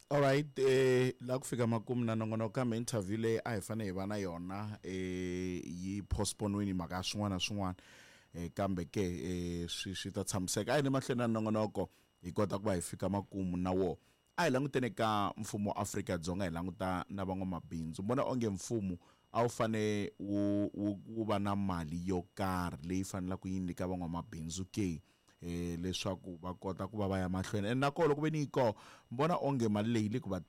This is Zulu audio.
All right, la kufika makumu na nongonoka kama interview le a hi fane hi va na yona yi postpone mhaka swin'wana na swin'wana kambe ke swi ta tshamiseka a hi ni mahlweni na nongonoko hi kota ku va hi fika makumu na wo a hi langutene ka mfumo wa Afrika-Dzonga hi languta na van'wamabindzu mbona onge mfumo a wu fane wu va na mali yo karhi leyi fanelaka yi nyika van'wamabindzu ke leswaku va kota ku va ya mahlweni nakolo ku ve ni ko mbona onge mali leyi le ku va